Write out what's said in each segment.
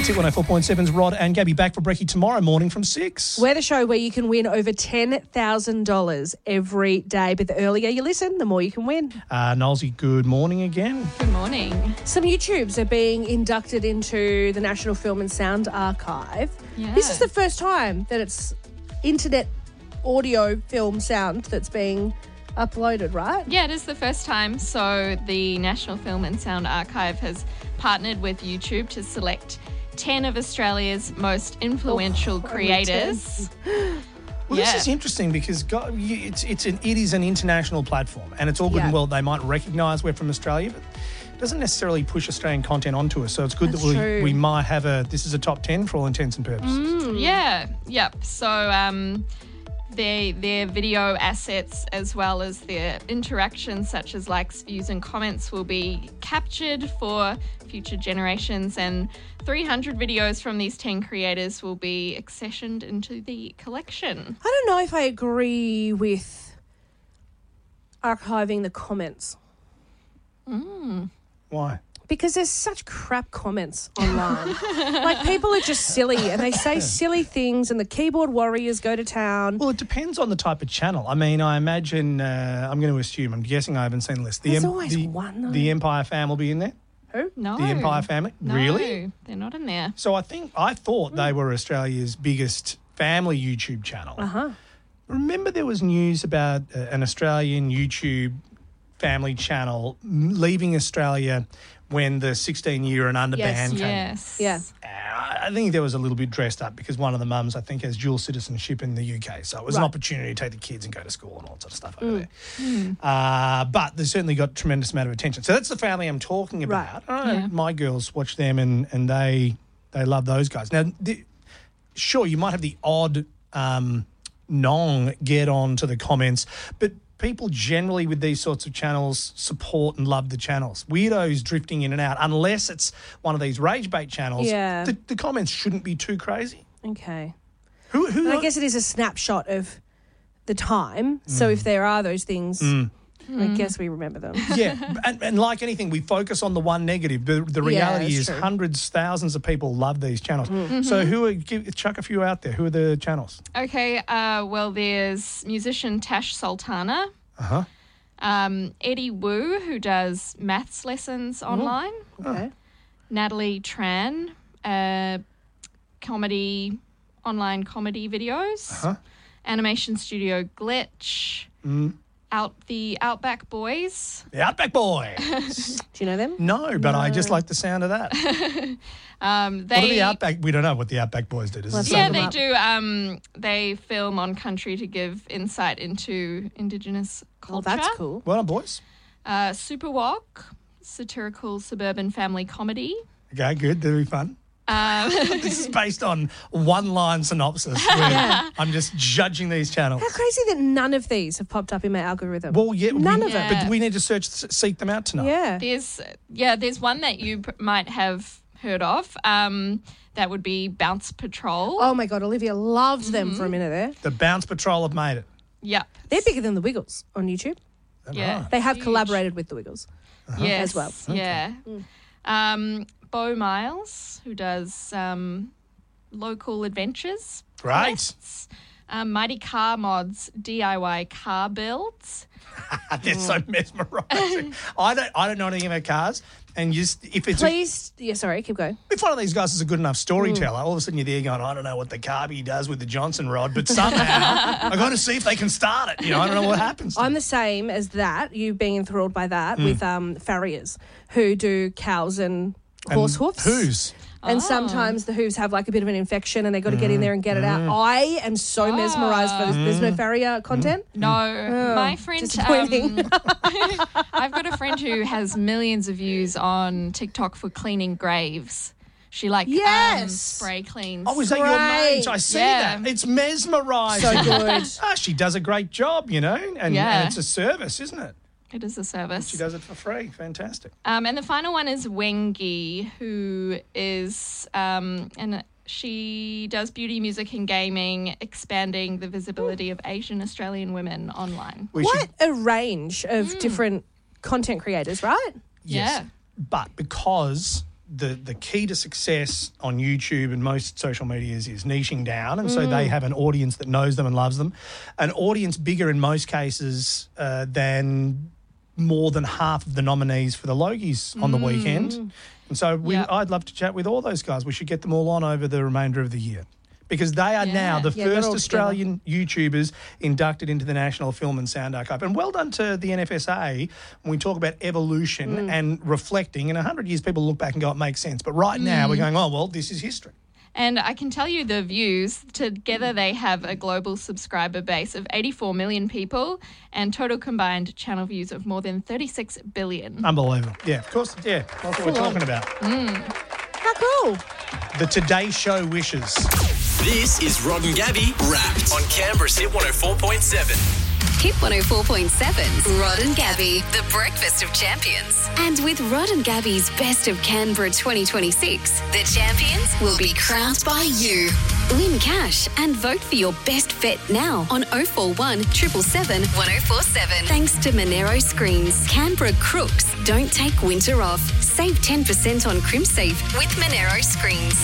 It's Hit 104.7's Rod and Gabby back for brekkie tomorrow morning from 6. We're the show where you can win over $10,000 every day. But the earlier you listen, the more you can win. Nolsey, good morning again. Good morning. Some YouTubes are being inducted into the National Film and Sound Archive. Yeah. This is the first time that it's internet audio, film, sound that's being uploaded, right? Yeah, it is the first time. So the National Film and Sound Archive has partnered with YouTube to select 10 of Australia's most influential creators. Well, this is interesting because it is an international platform, and it's all good and well. They might recognise we're from Australia, but it doesn't necessarily push Australian content onto us. So it's good that we might have this is a top 10 for all intents and purposes. Yeah, yep. So their video assets as well as their interactions such as likes, views and comments will be captured for future generations, and 300 videos from these 10 creators will be accessioned into the collection. I don't know if I agree with archiving the comments. Why? Because there's such crap comments online. Like, people are just silly and they say silly things and the keyboard warriors go to town. Well, it depends on the type of channel. I mean, I imagine, I'm going to assume, I'm guessing I haven't seen the list. There's always one, though. The Empire Fam will be in there? Who? No. The Empire Family? No, Really? they're not in there. So I thought they were Australia's biggest family YouTube channel. Uh-huh. Remember there was news about an Australian YouTube family channel leaving Australia when the 16-year and under ban came. Yes. Yeah. I think there was a little bit dressed up because one of the mums, I think, has dual citizenship in the UK. So it was an opportunity to take the kids and go to school and all that sort of stuff over there. But they certainly got a tremendous amount of attention. So that's the family I'm talking about. My girls watch them and they love those guys. Now, sure, you might have the odd nong get on to the comments, but people generally with these sorts of channels support and love the channels. Weirdos drifting in and out, unless it's one of these rage bait channels, the comments shouldn't be too crazy. Okay. Who I guess it is a snapshot of the time. So if there are those things, I guess we remember them. Yeah, and like anything, we focus on the one negative. The reality is true. hundreds, thousands of people love these channels. So chuck a few out there. Who are the channels? Okay, well, there's musician Tash Sultana. Uh-huh. Eddie Wu, who does maths lessons online. Okay. Natalie Tran, online comedy videos. Uh-huh. Animation Studio Glitch. The Outback Boys. The Outback Boys. Do you know them? No, but I just like the sound of that. What are the Outback? We don't know what the Outback Boys do. Does it say? Yeah, they do. They film on country to give insight into Indigenous culture. Oh, that's cool. Well done, boys. Super Walk, satirical suburban family comedy. Okay, good. That'll be fun. This is based on one-line synopsis. Where I'm just judging these channels. How crazy that none of these have popped up in my algorithm. Well, yeah, None of them. But we need to seek them out tonight. Yeah. There's one that you might have heard of. That would be Bounce Patrol. Oh, my God. Olivia loved them for a minute there. The Bounce Patrol have made it. Yep. They're bigger than the Wiggles on YouTube. Yeah. Right. They have Huge. collaborated with the Wiggles Yes, as well. Yeah. Bo Miles, who does local adventures. Great. quests. Mighty Car Mods, DIY car builds. They're so mesmerising. I don't know anything about cars, and just if it's keep going. if one of these guys is a good enough storyteller, all of a sudden you're there going, I don't know what the carby does with the Johnson rod, but somehow I got to see if they can start it. I don't know what happens. I'm the same as that. You being enthralled by that with farriers who do cows and horse hoofs. Whose? And sometimes the hooves have like a bit of an infection and they got to get in there and get it out. I am so mesmerised for this. There's no farrier content. No, my friend. Disappointing. I've got a friend who has millions of views on TikTok for cleaning graves. She spray cleans. Oh, is that your mate? I see Yeah. that. It's mesmerising. So good. She does a great job, and it's a service, isn't it? It is a service. She does it for free. Fantastic. And the final one is Wengi, who is and she does beauty, music, and gaming, expanding the visibility of Asian Australian women online. What a range of different content creators, right? Yes. Yeah. But because the key to success on YouTube and most social medias is niching down, and so they have an audience that knows them and loves them, an audience bigger in most cases than more than half of the nominees for the Logies on the weekend. And so I'd love to chat with all those guys. We should get them all on over the remainder of the year, because they are now the first Australian YouTubers inducted into the National Film and Sound Archive. And well done to the NFSA when we talk about evolution and reflecting. In 100 years, people look back and go, it makes sense. But right now, we're going, oh, well, this is history. And I can tell you the views. Together, they have a global subscriber base of 84 million people and total combined channel views of more than 36 billion. Unbelievable. Yeah, of course. Yeah, that's what we're talking about. How cool. The Today Show wishes. This is Rod and Gabby Wrapped on Canberra's Hit 104.7. Hit 104.7, Rod and Gabby, the breakfast of champions. And with Rod and Gabby's Best of Canberra 2026, the champions will be crowned by you. Win cash and vote for your best bet now on 041 777 1047. Thanks to Monero Screens. Canberra crooks don't take winter off. Save 10% on CrimSafe with Monero Screens.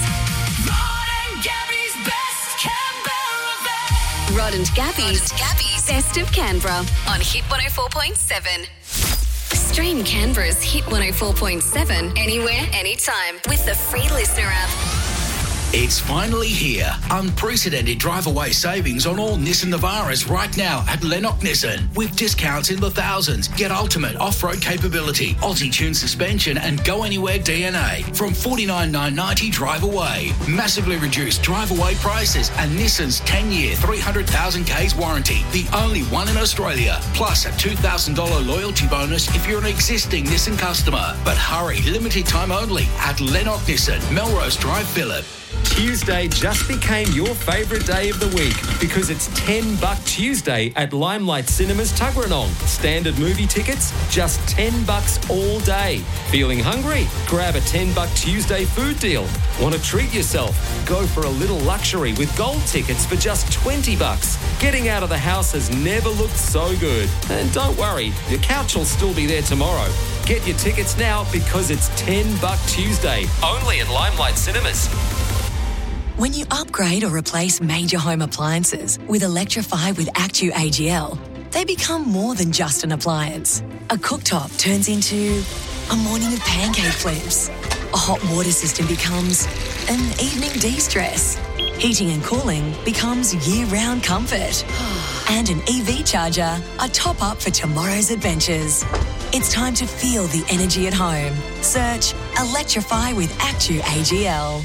Rod and Gabby's Best of Canberra on Hit 104.7. Stream Canberra's Hit 104.7 anywhere, anytime with the free listener app. It's finally here. Unprecedented drive-away savings on all Nissan Navaras right now at Lennox Nissan. With discounts in the thousands. Get ultimate off-road capability, Aussie-tuned suspension and go-anywhere DNA from $49,990 drive-away. Massively reduced drive-away prices and Nissan's 10-year, 300,000 Ks warranty. The only one in Australia. Plus a $2,000 loyalty bonus if you're an existing Nissan customer. But hurry, limited time only at Lennox Nissan, Melrose Drive, Phillip. Tuesday just became your favourite day of the week because it's $10 Tuesday at Limelight Cinemas Tuggeranong. Standard movie tickets, just $10 all day. Feeling hungry? Grab a $10 Tuesday food deal. Want to treat yourself? Go for a little luxury with gold tickets for just $20. Getting out of the house has never looked so good. And don't worry, your couch will still be there tomorrow. Get your tickets now because it's $10 Tuesday, only at Limelight Cinemas. When you upgrade or replace major home appliances with Electrify with Actu AGL, they become more than just an appliance. A cooktop turns into a morning of pancake flips. A hot water system becomes an evening de-stress. Heating and cooling becomes year-round comfort. And an EV charger, a top-up for tomorrow's adventures. It's time to feel the energy at home. Search Electrify with Actu AGL.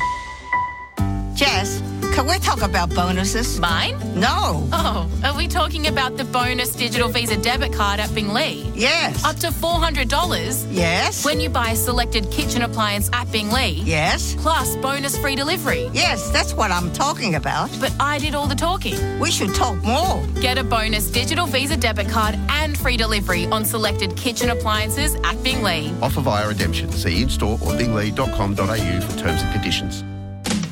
Jess, can we talk about bonuses? Mine? No. Oh, are we talking about the bonus digital Visa debit card at Binglee? Yes. Up to $400? Yes. When you buy a selected kitchen appliance at Binglee? Yes. Plus bonus free delivery? Yes, that's what I'm talking about. But I did all the talking. We should talk more. Get a bonus digital Visa debit card and free delivery on selected kitchen appliances at Binglee. Offer via redemption. See in-store or binglee.com.au for terms and conditions.